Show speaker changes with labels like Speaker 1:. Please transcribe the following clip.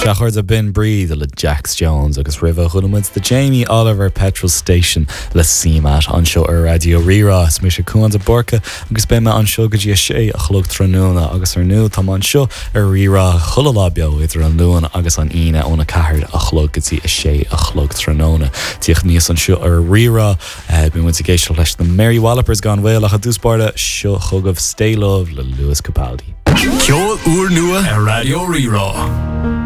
Speaker 1: Seachard a bin breed le Jax Jones agus river chudumid the Jamie Oliver petrol station le Seamat anseo radio Rira mis cuan a borca agus be me anseo go dí sé a chlog tróna agus nu tá anseo Rira chulalabio idir an luúan agus an ine óna cahard a chlog gotí sé a chlog tróna tíoch níos anseo Rira bin win géisiil leis na Mary Wallopers gan bhil a dúspáda seo chugah Stay Love le Lewis Capaldi.
Speaker 2: Ceol úr nua a radio Rira.